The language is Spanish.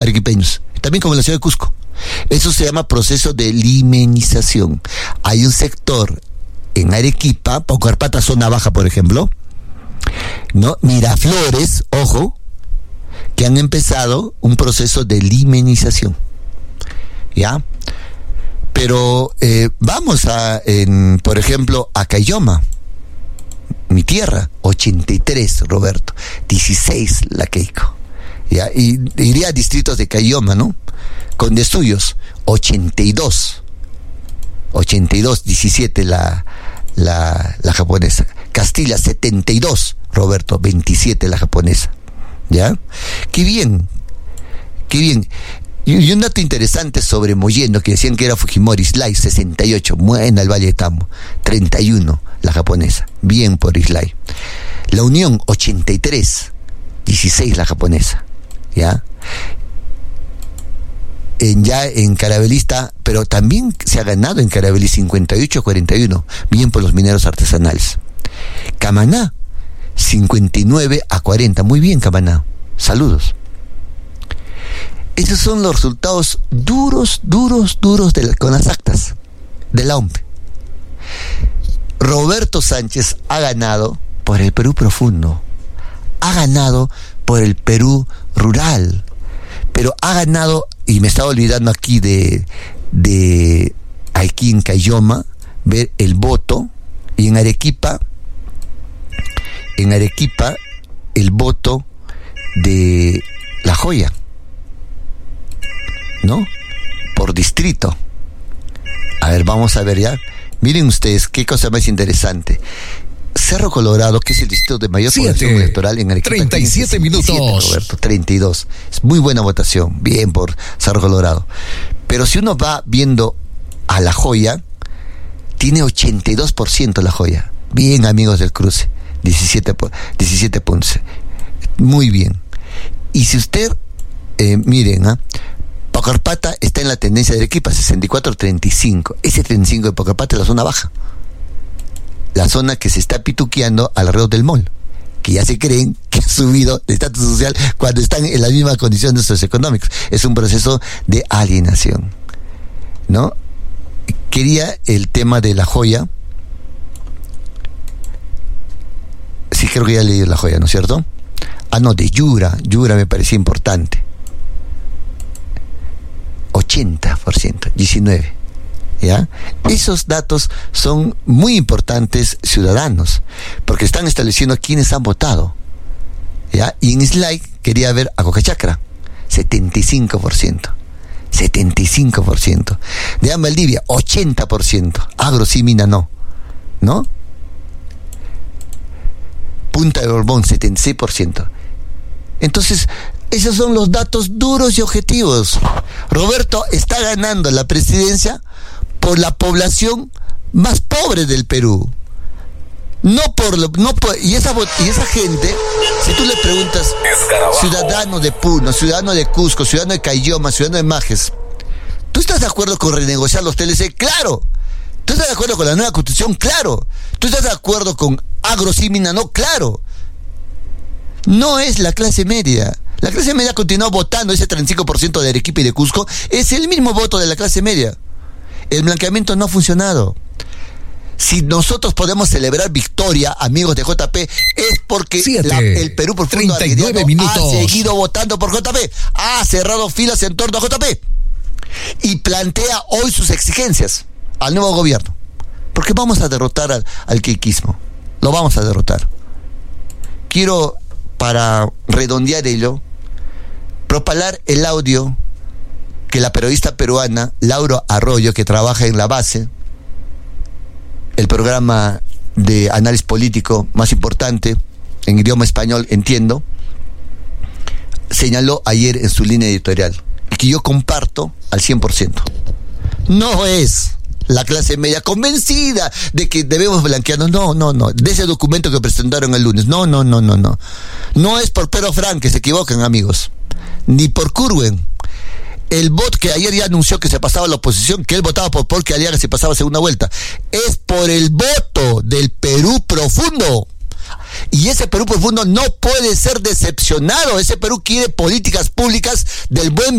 arequipeños, también como en la ciudad de Cusco. Eso se llama proceso de limenización. Hay un sector en Arequipa, Paucarpata, zona baja, por ejemplo, ¿no? Miraflores, ojo, que han empezado un proceso de limenización, ¿ya? Pero vamos por ejemplo, a Caylloma, mi tierra, 83, Roberto, 16 la Keiko, ¿ya? Y iría a distritos de Caylloma, ¿no? Condestuyos, 82, 17 la japonesa. Castilla, 72, Roberto, 27 la japonesa, ¿ya? Qué bien. Y un dato interesante sobre Mollendo, que decían que era Fujimori, Islay, 68, buena el Valle de Tambo, 31 la japonesa, bien por Islay. La Unión, 83, 16 la japonesa, ¿ya? Ya en Carabelista, pero también se ha ganado en Carabelí, 58-41, bien por los mineros artesanales. Camaná, 59-40, muy bien Camaná, saludos. Esos son los resultados duros con las actas de la OMP. Roberto Sánchez ha ganado por el Perú profundo, ha ganado por el Perú rural, pero ha ganado, y me estaba olvidando aquí de aquí en Caylloma, ver el voto, y en Arequipa el voto de La Joya, ¿no? Por distrito. A ver, vamos a ver ya. Miren ustedes qué cosa más interesante. Cerro Colorado, que es el distrito de mayor población electoral en Arequipa. 37 minutos. Roberto, 32. Es muy buena votación. Bien por Cerro Colorado. Pero si uno va viendo a La Joya, tiene 82% La Joya. Bien, amigos del cruce. 17 puntos. Muy bien. Y si usted, miren, Paucarpata está en la tendencia de Arequipa, 64-35. Ese 35 de Paucarpata es la zona baja. La zona que se está pituqueando alrededor del mall, que ya se creen que ha subido de estatus social cuando están en las mismas condiciones socioeconómicas. Es un proceso de alienación, ¿no? Quería el tema de La Joya. Sí, creo que ya leí La Joya, ¿no es cierto? No, de Yura me parecía importante. 80%, 19%. ¿Ya? Esos datos son muy importantes, ciudadanos, porque están estableciendo quiénes han votado, ¿ya? Y en Islay quería ver a Cocachacra, 75%. De Valdivia, 80%. Agro sí, Mina no. Punta de Borbón, 76%. Entonces, esos son los datos duros y objetivos. Roberto está ganando la presidencia por la población más pobre del Perú. Y esa gente, si tú le preguntas, ciudadano de Puno, ciudadano de Cusco, ciudadano de Caylloma, ciudadano de Majes, ¿tú estás de acuerdo con renegociar los TLC? ¡Claro! ¿Tú estás de acuerdo con la nueva constitución? ¡Claro! ¿Tú estás de acuerdo con Agrosímina? No, claro. No es la clase media. La clase media continúa votando. Ese 35% de Arequipa y de Cusco es el mismo voto de la clase media. El blanqueamiento no ha funcionado. Si nosotros podemos celebrar victoria, amigos de JP, es porque el Perú profundo ha seguido votando por JP, ha cerrado filas en torno a JP y plantea hoy sus exigencias al nuevo gobierno, porque vamos a derrotar al queiquismo, lo vamos a derrotar. Quiero, para redondear ello, propalar el audio que la periodista peruana Laura Arroyo, que trabaja en La Base, el programa de análisis político más importante en idioma español, entiendo, señaló ayer en su línea editorial, y que yo comparto al 100%. No es la clase media convencida de que debemos blanquearnos, no, de ese documento que presentaron el lunes, no. No es por Pedro Frank, que se equivocan, amigos, ni por Curwen. El voto que ayer ya anunció que se pasaba a la oposición, que él votaba por Paul que Aliaga se pasaba a segunda vuelta, es por el voto del Perú profundo. Y ese Perú profundo no puede ser decepcionado. Ese Perú quiere políticas públicas del buen